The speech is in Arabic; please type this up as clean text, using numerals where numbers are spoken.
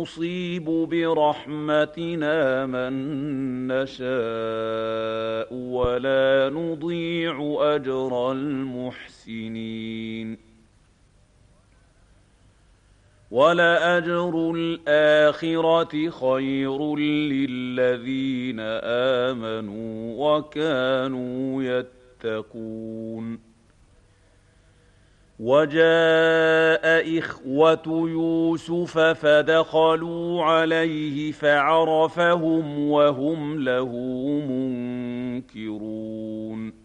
نصيب برحمتنا من نشاء ولا نضيع أجر المحسنين ولأجر الآخرة خير للذين آمنوا وكانوا يتقون وجاء إخوة يوسف فدخلوا عليه فعرفهم وهم له منكرون